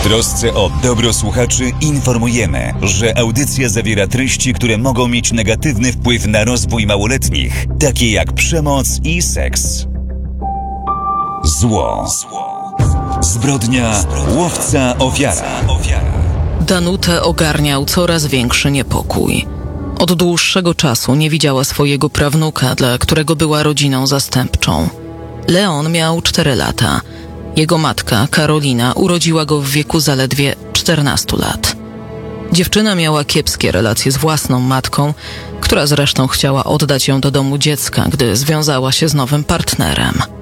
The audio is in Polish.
trosce o dobro słuchaczy informujemy, że audycja zawiera treści, które mogą mieć negatywny wpływ na rozwój małoletnich, takie jak przemoc i seks. Zło. Zbrodnia, łowca, ofiara. Danutę ogarniał coraz większy niepokój. Od dłuższego czasu nie widziała swojego prawnuka, dla którego była rodziną zastępczą. Leon miał 4 lata. Jego matka, Karolina, urodziła go w wieku zaledwie 14 lat. Dziewczyna miała kiepskie relacje z własną matką, która zresztą chciała oddać ją do domu dziecka, gdy związała się z nowym partnerem.